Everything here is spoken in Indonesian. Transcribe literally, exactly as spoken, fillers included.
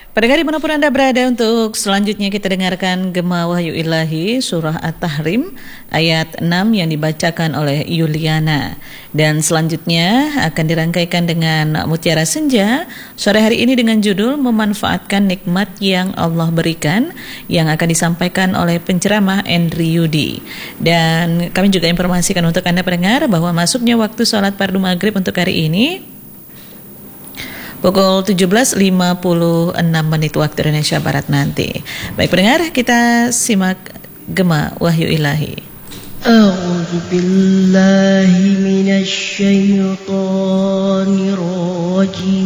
Pendengar dimanapun Anda berada, untuk selanjutnya kita dengarkan Gema Wahyu Ilahi Surah At-Tahrim ayat enam yang dibacakan oleh Yuliana. Dan selanjutnya akan dirangkaikan dengan Mutiara Senja sore hari ini dengan judul Memanfaatkan Nikmat yang Allah Berikan, yang akan disampaikan oleh penceramah Endri Yudi. Dan kami juga informasikan untuk Anda pendengar bahwa masuknya waktu sholat fardu maghrib untuk hari ini pukul tujuh belas lima puluh enam menit waktu Indonesia Barat nanti. Baik pendengar, kita simak Gema Wahyu Ilahi. A'udzu billahi minasy syaithanir rajim.